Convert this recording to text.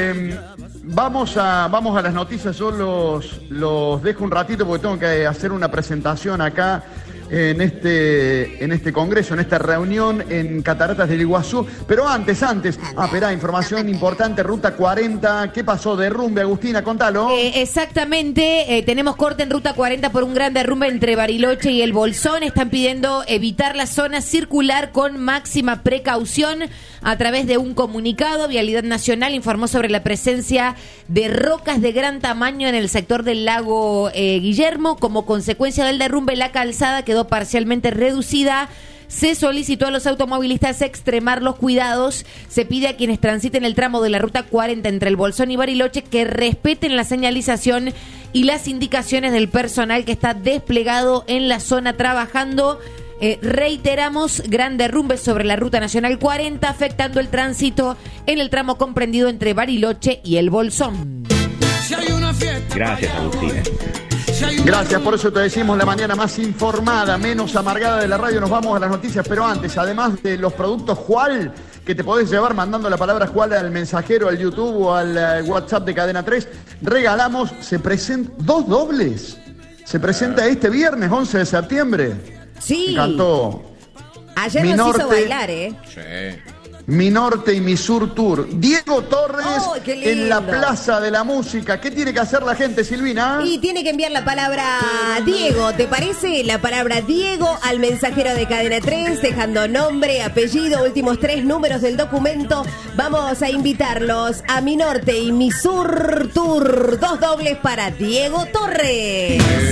Vamos a las noticias. Yo los dejo un ratito porque tengo que hacer una presentación acá en este congreso, en esta reunión en Cataratas del Iguazú. Pero antes, esperá, información importante, Ruta 40. ¿Qué pasó? Derrumbe, Agustina, contalo. Exactamente, tenemos corte en Ruta 40 por un gran derrumbe entre Bariloche y El Bolsón. Están pidiendo evitar la zona, circular con máxima precaución. A través de un comunicado, Vialidad Nacional informó sobre la presencia de rocas de gran tamaño en el sector del lago Guillermo. Como consecuencia del derrumbe, la calzada quedó parcialmente reducida. Se solicitó a los automovilistas extremar los cuidados. Se pide a quienes transiten el tramo de la Ruta 40 entre El Bolsón y Bariloche que respeten la señalización y las indicaciones del personal que está desplegado en la zona trabajando. Reiteramos, gran derrumbe sobre la Ruta Nacional 40, afectando el tránsito en el tramo comprendido entre Bariloche y El Bolsón. Gracias, Agustina. Gracias, por eso te decimos la mañana más informada, menos amargada de la radio. Nos vamos a las noticias, pero antes, además de los productos Jual, que te podés llevar mandando la palabra Jual al mensajero, al YouTube o al WhatsApp de Cadena 3, regalamos, se presentan 2 dobles. Se presenta este viernes, 11 de septiembre. Sí. Me encantó. Ayer nos hizo bailar, Sí. Mi Norte y mi Sur Tour. Diego Torres en la Plaza de la Música. ¿Qué tiene que hacer la gente, Silvina? Y tiene que enviar la palabra Diego, ¿te parece? La palabra Diego al mensajero de Cadena 3, dejando nombre, apellido, últimos 3 números del documento. Vamos a invitarlos a Mi Norte y mi Sur Tour. 2 dobles para Diego Torres.